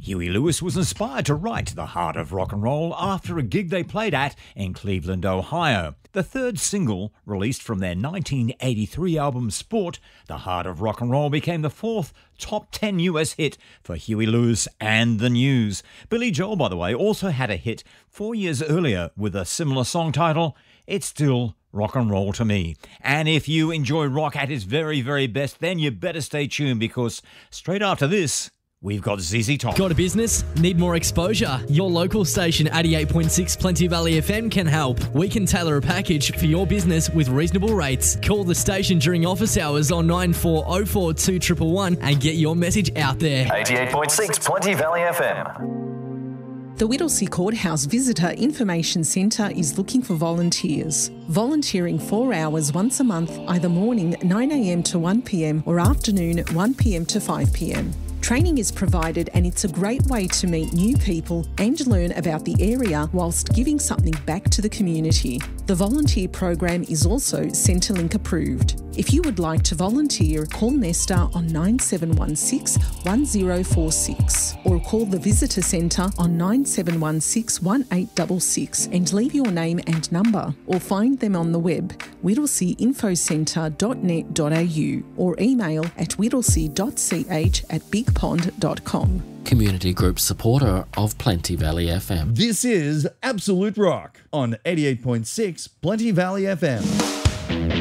Huey Lewis was inspired to write The Heart of Rock and Roll after a gig they played at in Cleveland, Ohio. The third single, released from their 1983 album Sport, The Heart of Rock and Roll became the fourth top 10 US hit for Huey Lewis and the News. Billy Joel, by the way, also had a hit 4 years earlier with a similar song title, It's Still Rock and Roll to Me. And if you enjoy rock at its very, very best, then you better stay tuned because straight after this, we've got ZZ Top. Got a business? Need more exposure? Your local station 88.6 Plenty Valley FM can help. We can tailor a package for your business with reasonable rates. Call the station during office hours on 9404 2111 and get your message out there. 88.6 Plenty Valley FM. The Whittlesea Courthouse Visitor Information Centre is looking for volunteers. Volunteering 4 hours once a month, either morning 9am to 1pm or afternoon 1pm to 5pm. Training is provided and it's a great way to meet new people and learn about the area whilst giving something back to the community. The volunteer program is also Centrelink approved. If you would like to volunteer, call Nesta on 9716 1046 or call the Visitor Centre on 9716 1866 and leave your name and number, or find them on the web whittleseainfocentre.net.au or email at whittlesea.ch@bigpond.com. Community group supporter of Plenty Valley FM. This is Absolute Rock on 88.6 Plenty Valley FM.